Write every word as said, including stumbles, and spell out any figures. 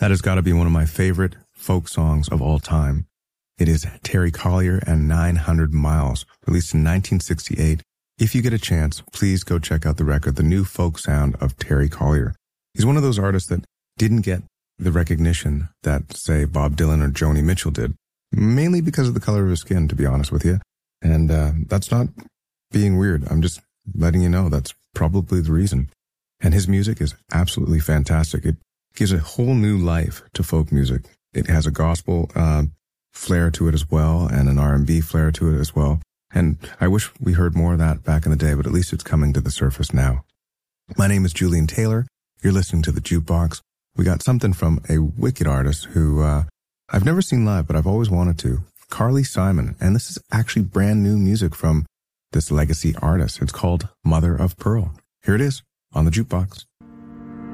That has got to be one of my favorite folk songs of all time. It is Terry Collier and nine hundred miles, released in nineteen sixty-eight. If you get a chance, please go check out the record, The New Folk Sound of Terry Collier. He's one of those artists that didn't get the recognition that, say, Bob Dylan or Joni Mitchell did, mainly because of the color of his skin, to be honest with you. And uh, that's not being weird. I'm just letting you know that's probably the reason. And his music is absolutely fantastic. It gives a whole new life to folk music. It has a gospel uh, flair to it as well, and an R and B flair to it as well. And I wish we heard more of that back in the day, but at least it's coming to the surface now. My name is Julian Taylor. You're listening to The Jukebox. We got something from a wicked artist who uh, I've never seen live, but I've always wanted to. Carly Simon. And this is actually brand new music from this legacy artist. It's called Mother of Pearl. Here it is on The Jukebox.